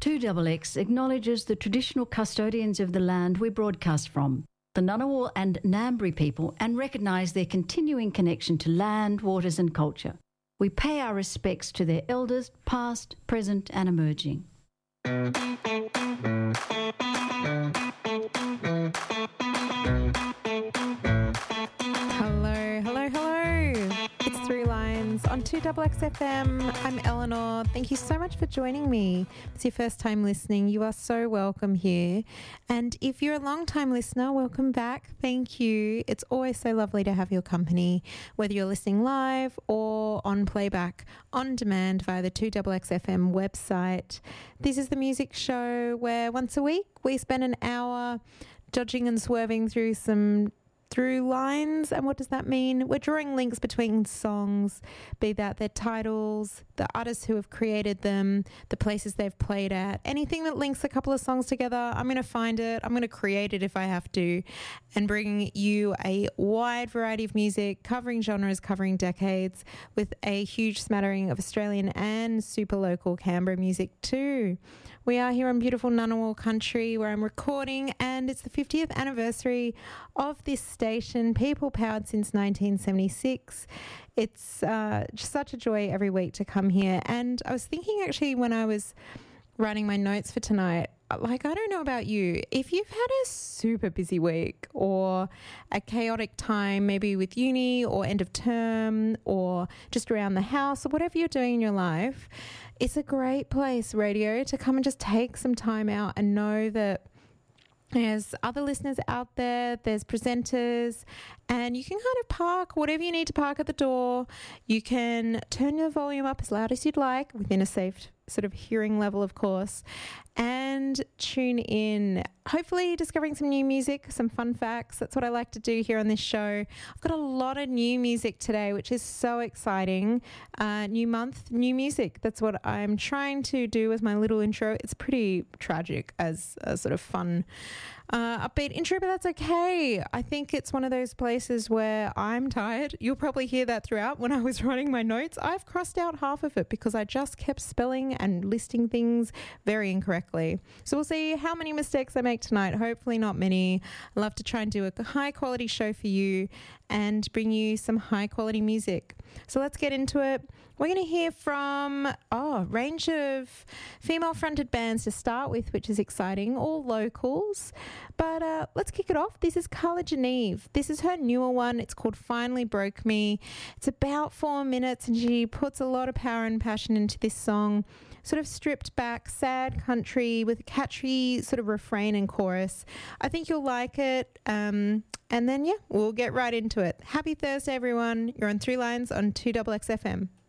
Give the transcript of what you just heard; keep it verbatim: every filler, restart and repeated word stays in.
two X X acknowledges the traditional custodians of the land we broadcast from, the Ngunnawal and Ngambri people, and recognise their continuing connection to land, waters and culture. We pay our respects to their elders, past, present and emerging. Hello, hello, hello. It's Through Lines on two X X F M. I'm Eleanor. Thank you so much for joining me. If it's your first time listening, you are so welcome here. And if you're a long time listener, welcome back. Thank you. It's always so lovely to have your company, whether you're listening live or on playback on demand via the two X X F M website. This is the music show where once a week we spend an hour dodging and swerving through some through lines. And what does that mean? We're drawing links between songs, be that their titles, the artists who have created them, the places they've played at, anything that links a couple of songs together. I'm going to find it. I'm going to create it if I have to, and bring you a wide variety of music, covering genres, covering decades, with a huge smattering of Australian and super local Canberra music too. We are here on beautiful Ngunnawal country where I'm recording, and it's the fiftieth anniversary of this station, people powered since nineteen seventy-six. It's uh, just such a joy every week to come here. And I was thinking actually when I was writing my notes for tonight, like, I don't know about you, if you've had a super busy week or a chaotic time, maybe with uni or end of term or just around the house or whatever you're doing in your life, it's a great place, radio, to come and just take some time out and know that there's other listeners out there, there's presenters, and you can kind of park whatever you need to park at the door. You can turn your volume up as loud as you'd like, within a safe sort of hearing level, of course, and tune in, hopefully discovering some new music, some fun facts. That's what I like to do here on this show. I've got a lot of new music today, which is so exciting. Uh, new month, new music. That's what I'm trying to do with my little intro. It's pretty tragic as a sort of fun uh, upbeat intro, but that's okay. I think it's one of those places where I'm tired. You'll probably hear that throughout when I was writing my notes. I've crossed out half of it because I just kept spelling and listing things very incorrectly. So we'll see how many mistakes I make tonight. Hopefully not many. I love to try and do a high quality show for you and bring you some high quality music. So let's get into it. We're going to hear from oh, a range of female fronted bands to start with, which is exciting, all locals. But uh, let's kick it off. This is Carla Geneve. This is her newer one. It's called Finally Broke Me. It's about four minutes and she puts a lot of power and passion into this song. Sort of stripped back, sad country with a catchy sort of refrain and chorus. I think you'll like it. Um, and then, yeah, we'll get right into it. Happy Thursday, everyone. You're on Through Lines on two X X F M.